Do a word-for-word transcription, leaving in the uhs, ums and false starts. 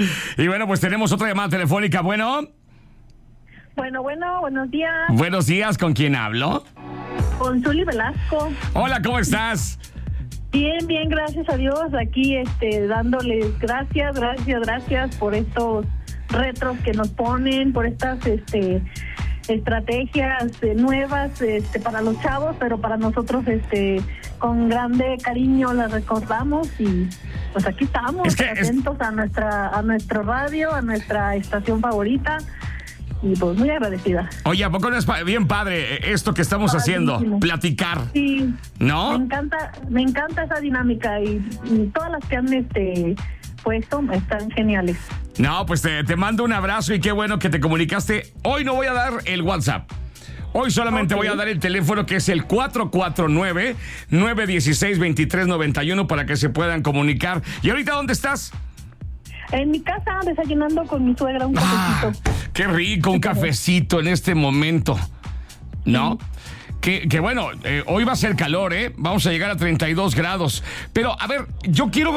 Y bueno, pues tenemos otra llamada telefónica. Bueno. Bueno, bueno, buenos días. Buenos días, ¿con quién hablo? Con Zuli Velasco. Hola, ¿cómo estás? Bien, bien, gracias a Dios. Aquí este, dándoles gracias, gracias, gracias por estos retros que nos ponen, por estas este, estrategias eh, nuevas este, para los chavos, pero para nosotros este, con grande cariño las recordamos y pues aquí estamos, es que atentos es... a nuestra a nuestro radio, a nuestra estación favorita. Y pues muy agradecida. Oye, ¿a poco no es pa- bien padre esto que estamos Padrísimo. haciendo? Platicar. Sí. ¿No? Me encanta, me encanta esa dinámica y, y todas las que han este puesto están geniales. No, pues te, te mando un abrazo y qué bueno que te comunicaste. Hoy no voy a dar el WhatsApp. Hoy solamente okay. voy a dar el teléfono que es el cuatro cuatro nueve, nueve uno seis, dos tres nueve uno para que se puedan comunicar. ¿Y ahorita dónde estás? En mi casa, desayunando con mi suegra un cafecito. Ah, qué rico, un cafecito en este momento, ¿no? Sí. Que, que bueno, eh, hoy va a ser calor, ¿eh? Vamos a llegar a treinta y dos grados. Pero, a ver, yo quiero